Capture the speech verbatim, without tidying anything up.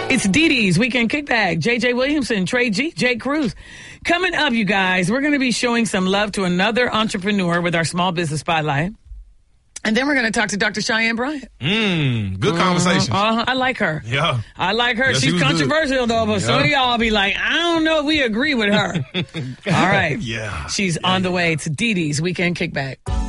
It's Dee Dee's Weekend Kickback. J J Williamson, Trey G, Jay Cruz. Coming up, you guys, we're going to be showing some love to another entrepreneur with our Small Business Spotlight. And then we're going to talk to Doctor Cheyenne Bryant. Mmm, good conversation. Uh, uh, I like her. Yeah. I like her. Yeah, She's she controversial, good. though, but Yeah. some of y'all be like, I don't know if we agree with her. All right. Yeah. She's yeah, on the yeah. way to Dee Dee's Weekend Kickback.